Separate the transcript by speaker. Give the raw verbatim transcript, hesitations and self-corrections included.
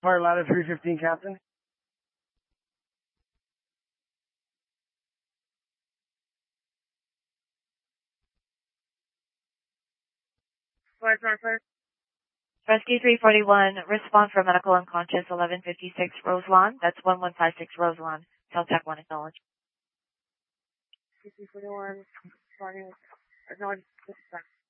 Speaker 1: Parlada three fifteen, Captain.
Speaker 2: Flight transfer.
Speaker 3: Rescue three forty-one, respond for medical unconscious, eleven fifty-six Roselawn. That's one one five six Roselawn. Teltech one acknowledge.
Speaker 2: three forty-one, starting, acknowledge dispatch.